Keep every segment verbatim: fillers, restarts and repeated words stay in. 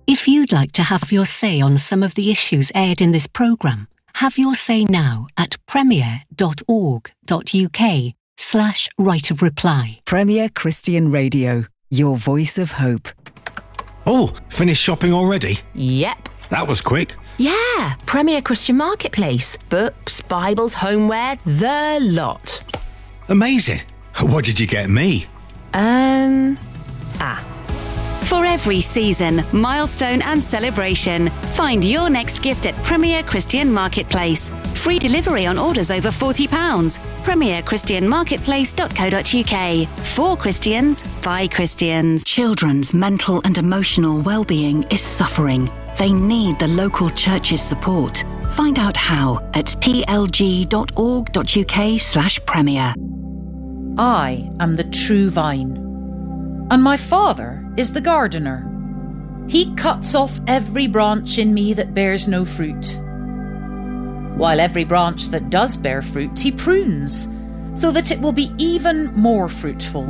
If you'd like to have your say on some of the issues aired in this programme, have your say now at premier.org.uk slash right of reply. Premier Christian Radio, your voice of hope. Oh, finished shopping already? Yep. That was quick. Yeah, Premier Christian Marketplace. Books, Bibles, homeware, the lot. Amazing. What did you get me? Um, ah. For every season, milestone and celebration, find your next gift at Premier Christian Marketplace. Free delivery on orders over forty pounds. premier christian marketplace dot co dot uk. For Christians, by Christians. Children's mental and emotional well-being is suffering. They need the local church's support. Find out how at tlg.org.uk slash premier. I am the true vine, and my Father is the gardener. He cuts off every branch in me that bears no fruit, while every branch that does bear fruit he prunes, so that it will be even more fruitful.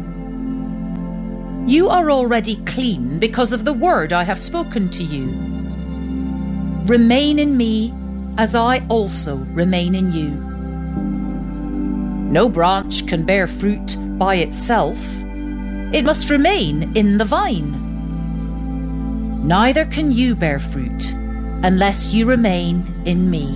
You are already clean because of the word I have spoken to you. Remain in me, as I also remain in you. No branch can bear fruit by itself. It must remain in the vine. Neither can you bear fruit unless you remain in me.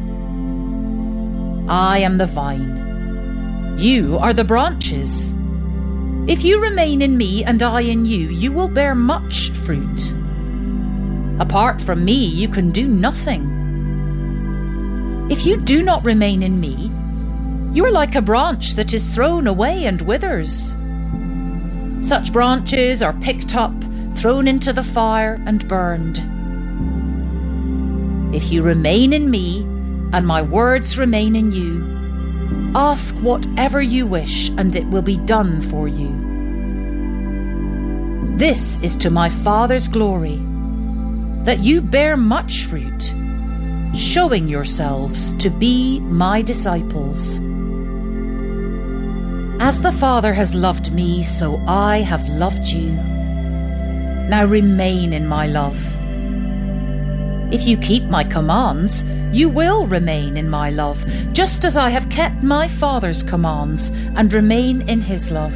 I am the vine. You are the branches. If you remain in me and I in you, you will bear much fruit. Apart from me, you can do nothing. If you do not remain in me, you are like a branch that is thrown away and withers. Such branches are picked up, thrown into the fire, and burned. If you remain in me, and my words remain in you, ask whatever you wish, and it will be done for you. This is to my Father's glory, that you bear much fruit, showing yourselves to be my disciples. As the Father has loved me, so I have loved you. Now remain in my love. If you keep my commands, you will remain in my love, just as I have kept my Father's commands and remain in his love.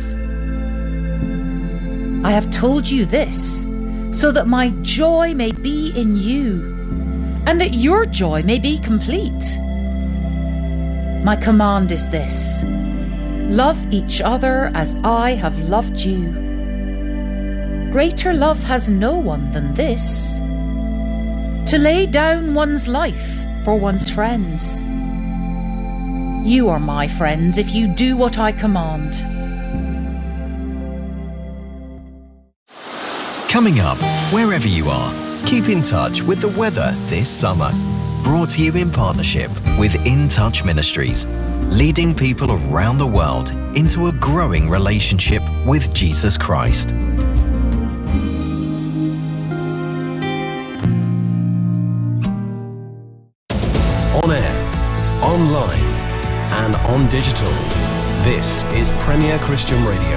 I have told you this, so that my joy may be in you, and that your joy may be complete. My command is this: love each other as I have loved you. Greater love has no one than this, to lay down one's life for one's friends. You are my friends if you do what I command. Coming up, wherever you are, keep in touch with the weather this summer. Brought to you in partnership with In Touch Ministries, leading people around the world into a growing relationship with Jesus Christ. On air, online, and on digital, this is Premier Christian Radio.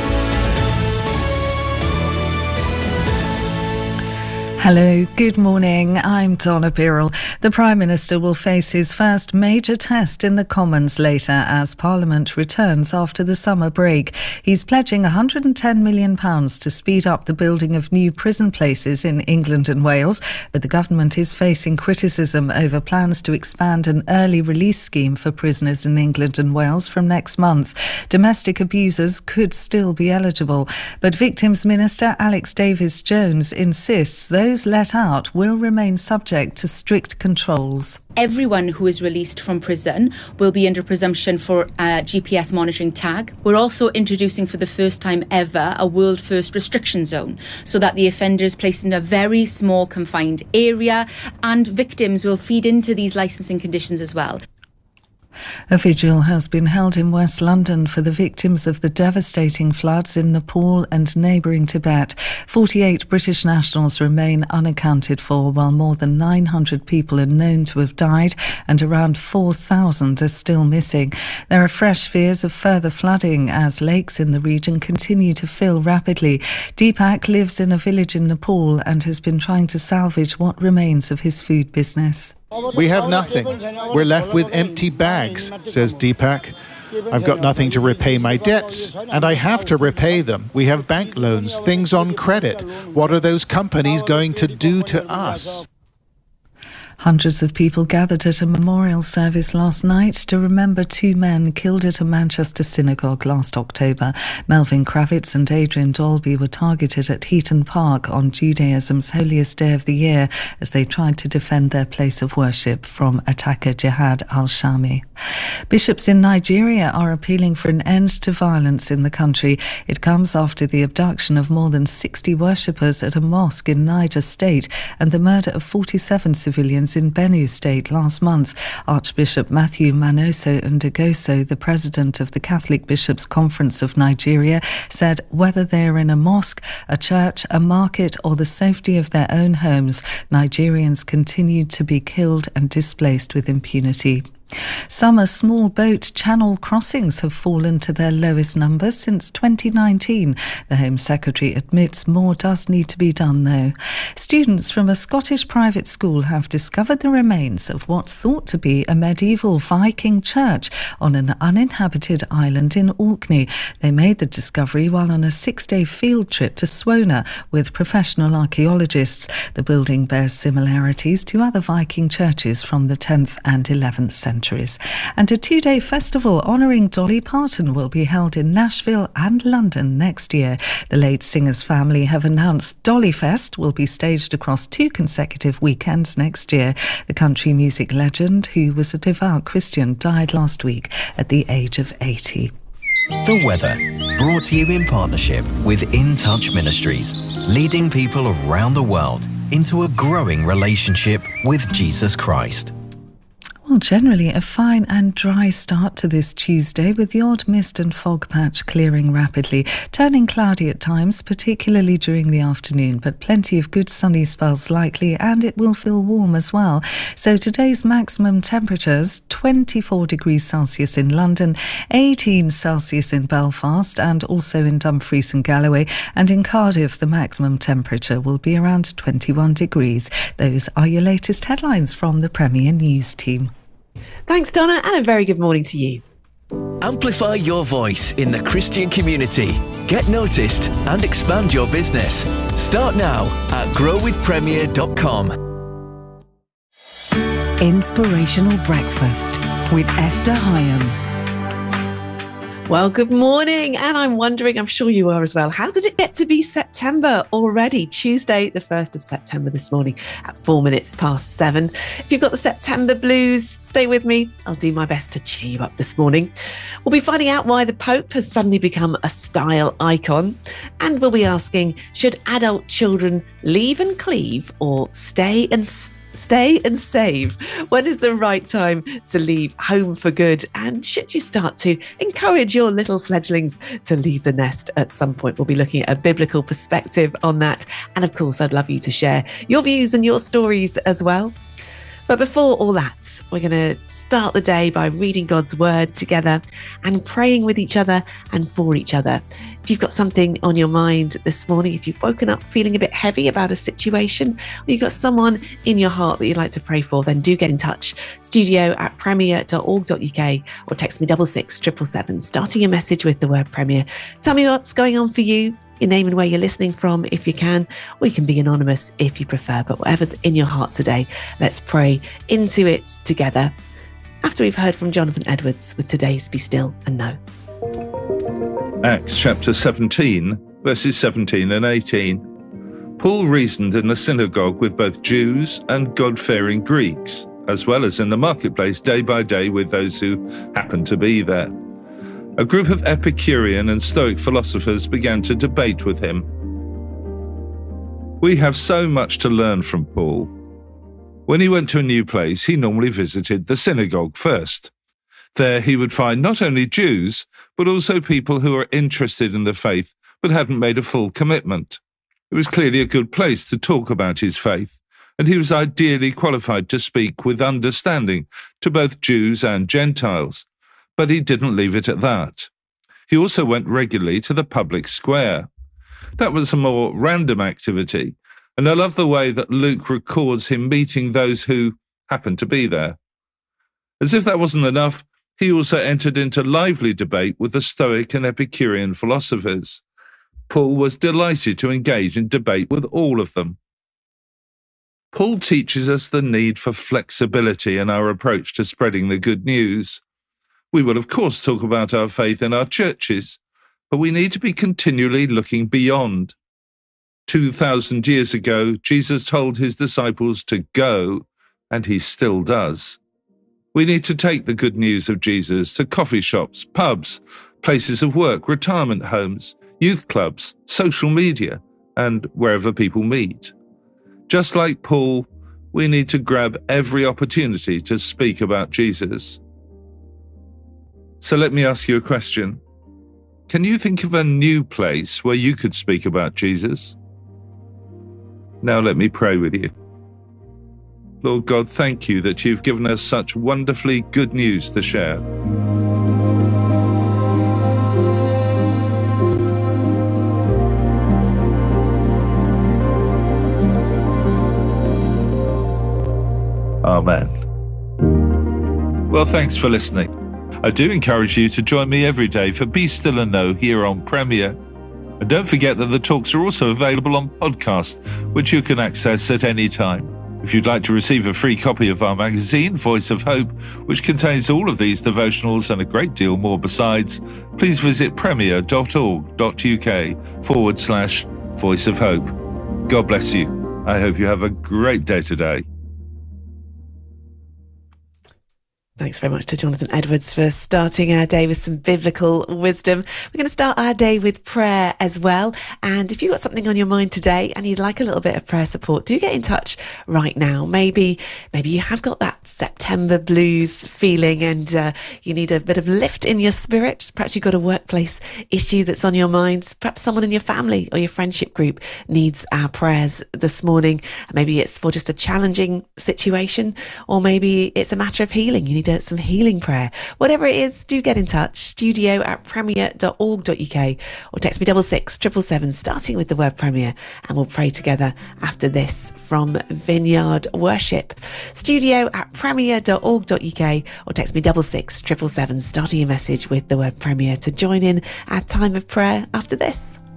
Hello, good morning. I'm Donna Birrell. The Prime Minister will face his first major test in the Commons later as Parliament returns after the summer break. He's pledging one hundred ten million pounds to speed up the building of new prison places in England and Wales, but the government is facing criticism over plans to expand an early release scheme for prisoners in England and Wales from next month. Domestic abusers could still be eligible, but Victims Minister Alex Davies-Jones insists those Those let out will remain subject to strict controls. Everyone who is released from prison will be under presumption for a G P S monitoring tag. We're also introducing for the first time ever a world first restriction zone, so that the offender is placed in a very small confined area, and victims will feed into these licensing conditions as well. A vigil has been held in West London for the victims of the devastating floods in Nepal and neighbouring Tibet. forty-eight British nationals remain unaccounted for, while more than nine hundred people are known to have died and around four thousand are still missing. There are fresh fears of further flooding as lakes in the region continue to fill rapidly. Deepak lives in a village in Nepal and has been trying to salvage what remains of his food business. We have nothing. We're left with empty bags, says Deepak. I've got nothing to repay my debts, and I have to repay them. We have bank loans, things on credit. What are those companies going to do to us? Hundreds of people gathered at a memorial service last night to remember two men killed at a Manchester synagogue last October. Melvin Kravitz and Adrian Dolby were targeted at Heaton Park on Judaism's holiest day of the year as they tried to defend their place of worship from attacker Jihad al-Shami. Bishops in Nigeria are appealing for an end to violence in the country. It comes after the abduction of more than sixty worshippers at a mosque in Niger State and the murder of forty-seven civilians in Benue State last month. Archbishop Matthew Manoso Ndegoso, the president of the Catholic Bishops' Conference of Nigeria, said whether they are in a mosque, a church, a market or the safety of their own homes, Nigerians continued to be killed and displaced with impunity. Summer small boat channel crossings have fallen to their lowest numbers since twenty nineteen. The Home Secretary admits more does need to be done, though. Students from a Scottish private school have discovered the remains of what's thought to be a medieval Viking church on an uninhabited island in Orkney. They made the discovery while on a six-day field trip to Swona with professional archaeologists. The building bears similarities to other Viking churches from the tenth and eleventh centuries. And a two-day festival honouring Dolly Parton will be held in Nashville and London next year. The late singer's family have announced Dolly Fest will be staged across two consecutive weekends next year. The country music legend, who was a devout Christian, died last week at the age of eighty. The weather, brought to you in partnership with In Touch Ministries, leading people around the world into a growing relationship with Jesus Christ. Well, generally a fine and dry start to this Tuesday, with the odd mist and fog patch clearing rapidly, turning cloudy at times, particularly during the afternoon, but plenty of good sunny spells likely, and it will feel warm as well. So today's maximum temperatures, twenty-four degrees Celsius in London, eighteen Celsius in Belfast and also in Dumfries and Galloway, and in Cardiff the maximum temperature will be around twenty-one degrees. Those are your latest headlines from the Premier News team. Thanks, Donna, and a very good morning to you. Amplify your voice in the Christian community. Get noticed and expand your business. Start now at grow with premier dot com. Inspirational Breakfast with Esther Hyam. Well, good morning, and I'm wondering, I'm sure you are as well, how did it get to be September already? Tuesday, the first of September this morning at four minutes past seven. If you've got the September blues, stay with me. I'll do my best to cheer you up this morning. We'll be finding out why the Pope has suddenly become a style icon, and we'll be asking, should adult children leave and cleave or stay and stay? Stay and save. When is the right time to leave home for good? And should you start to encourage your little fledglings to leave the nest at some point? We'll be looking at a biblical perspective on that. And of course, I'd love you to share your views and your stories as well. But before all that, we're going to start the day by reading God's word together and praying with each other and for each other. If you've got something on your mind this morning, if you've woken up feeling a bit heavy about a situation, or you've got someone in your heart that you'd like to pray for, then do get in touch. Studio at premier dot org dot uk or text me double six triple seven, starting a message with the word Premier. Tell me what's going on for you, your name and where you're listening from if you can, or you can be anonymous if you prefer, but whatever's in your heart today, let's pray into it together after we've heard from Jonathan Edwards with today's Be Still and Know. Acts chapter seventeen, verses seventeen and eighteen. Paul reasoned in the synagogue with both Jews and God-fearing Greeks, as well as in the marketplace day by day with those who happened to be there. A group of Epicurean and Stoic philosophers began to debate with him. We have so much to learn from Paul. When he went to a new place, he normally visited the synagogue first. There he would find not only Jews, but also people who are interested in the faith but hadn't made a full commitment. It was clearly a good place to talk about his faith, and he was ideally qualified to speak with understanding to both Jews and Gentiles. But he didn't leave it at that. He also went regularly to the public square. That was a more random activity, and I love the way that Luke records him meeting those who happened to be there. As if that wasn't enough, he also entered into lively debate with the Stoic and Epicurean philosophers. Paul was delighted to engage in debate with all of them. Paul teaches us the need for flexibility in our approach to spreading the good news. We will, of course, talk about our faith in our churches, but we need to be continually looking beyond. Two thousand years ago, Jesus told his disciples to go, and he still does. We need to take the good news of Jesus to coffee shops, pubs, places of work, retirement homes, youth clubs, social media, and wherever people meet. Just like Paul, we need to grab every opportunity to speak about Jesus. So let me ask you a question. Can you think of a new place where you could speak about Jesus? Now let me pray with you. Lord God, thank you that you've given us such wonderfully good news to share. Amen. Well, thanks for listening. I do encourage you to join me every day for Be Still and Know here on Premier. And don't forget that the talks are also available on podcast, which you can access at any time. If you'd like to receive a free copy of our magazine, Voice of Hope, which contains all of these devotionals and a great deal more besides, please visit premier.org.uk forward slash Voice of Hope. God bless you. I hope you have a great day today. Thanks very much to Jonathan Edwards for starting our day with some biblical wisdom. We're going to start our day with prayer as well. And if you've got something on your mind today and you'd like a little bit of prayer support, do get in touch right now. Maybe maybe you have got that September blues feeling and uh, you need a bit of lift in your spirit. Perhaps you've got a workplace issue that's on your mind. Perhaps someone in your family or your friendship group needs our prayers this morning. Maybe it's for just a challenging situation, or maybe it's a matter of healing. You need some healing prayer. Whatever it is, do get in touch. Studio at premier.org.uk or text me double six triple seven starting with the word Premier, and we'll pray together after this from Vineyard Worship. Studio at premier.org.uk or text me double six triple seven starting your message with the word Premier to join in our time of prayer after this.